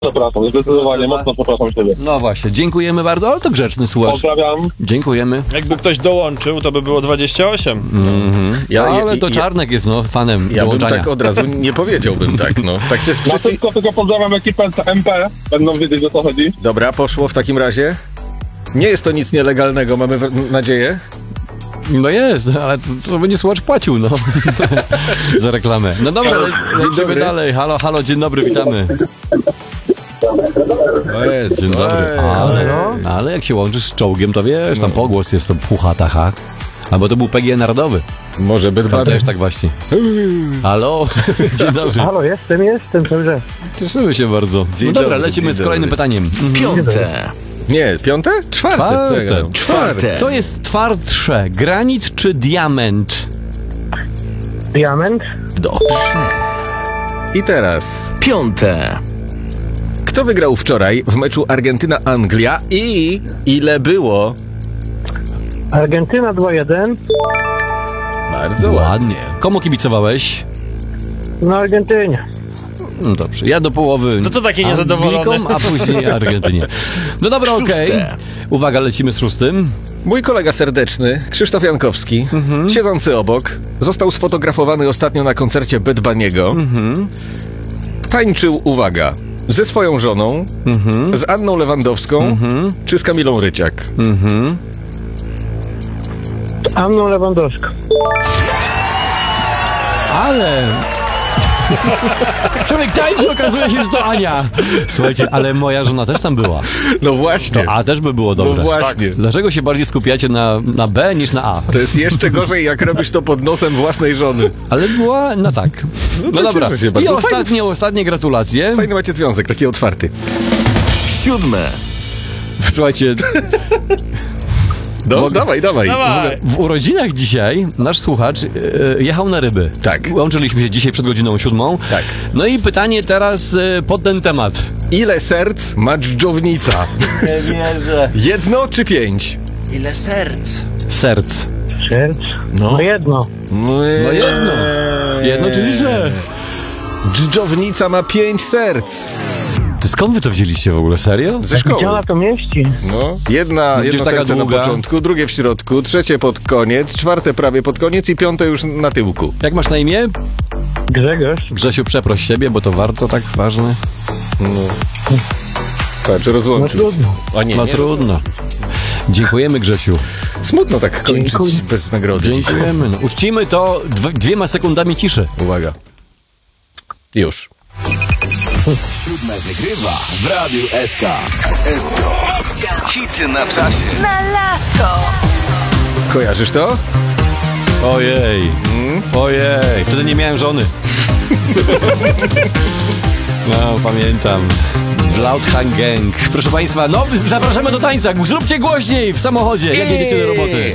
Przepraszam, zdecydowanie, mocno przepraszam siebie. No właśnie, dziękujemy bardzo, ale to grzeczny słuchacz. Pozdrawiam. Dziękujemy. Jakby ktoś dołączył, to by było 28. Ale to Czarnek jest fanem Ja bym dołączania. tak od razu nie powiedziałbym tak, no. Tak się Na wszyscy... szybko tylko pozdrawiam ekipę MP, będą wiedzieć, o co chodzi. Dobra, poszło w takim razie. Nie jest to nic nielegalnego, mamy nadzieję. No jest, ale to będzie słuchacz płacił, no. Za reklamę. No dobra, lecimy dobry. dalej. Halo, halo, dzień dobry, witamy. Dzień dobry. Ale jak się łączysz z czołgiem, to wiesz, tam pogłos jest to puchatacha. Albo to był PG Narodowy. Może by Tam dwa... też tak właśnie. Halo, dzień dobry. Halo, jestem, dobrze. Cieszymy się bardzo. Dzień No dobra, dobry, lecimy dzień z kolejnym dobry. pytaniem. Piąte. Nie, piąte? Czwarte. Co ja gadam? Czwarte. Co jest twardsze, granit czy diament? Diament? Dobrze. I teraz... Piąte. Kto wygrał wczoraj w meczu Argentyna-Anglia i ile było? Argentyna 2-1. Bardzo ładnie. Ładnie. Komu kibicowałeś? No Argentynie. No dobrze, ja do połowy To co taki niezadowolony? Anglikom, a później Argentynie. No dobra, okej. Szóste. Uwaga, lecimy z szóstym. Mój kolega serdeczny, Krzysztof Jankowski, siedzący obok, został sfotografowany ostatnio na koncercie Bad Bunny'ego. Tańczył, uwaga, ze swoją żoną, z Anną Lewandowską czy z Kamilą Ryciak. Anną Lewandowską. Ale... Człowiek tańczy, okazuje się, że to Ania. Słuchajcie, ale moja żona też tam była. No właśnie. A też by było dobre. No właśnie. Dlaczego się bardziej skupiacie na B niż na A? To jest jeszcze gorzej, jak robisz to pod nosem własnej żony. Ale była, no tak. No to dobra. cieszę się I bardzo. ostatnie gratulacje. Fajny macie związek, taki otwarty. Siódme. Słuchajcie, No, dawaj. Dawaj. w urodzinach dzisiaj nasz słuchacz jechał na ryby. Tak. Łączyliśmy się dzisiaj przed godziną 7. Tak. No i pytanie teraz pod ten temat. Ile serc ma dżdżownica? Nie wierzę. 1 czy 5? Ile serc? Serc. Serc? No jedno. No jedno. Jedno, czyli że. Dżdżownica ma 5 serc. Ty skąd wy to wzięliście w ogóle? Serio? Ze szkoły. Gdzie ona to mieści? No. Jedno Gdzieś taka serce długa. na początku, drugie w środku, trzecie pod koniec, czwarte prawie pod koniec i piąte już na tyłku. Jak masz na imię? Grzegorz? Grzesiu, przeproś siebie, bo to warto tak ważne. Patrz, No rozłączył. trudno. A nie, No nie. trudno. Dziękujemy, Grzesiu. Smutno tak kończyć Dziękuję. bez nagrody. Dziękujemy. No, uczcimy to 2 sekundami ciszy. Uwaga. Już. Siódme wygrywa w Radiu SK. Hity na czasie. Na lato. Kojarzysz to? Ojej. Ojej. Wtedy nie miałem żony. No, pamiętam. Bloodhound Gang. Proszę Państwa, no zapraszamy do tańca. Zróbcie głośniej w samochodzie, jak jedziecie do roboty.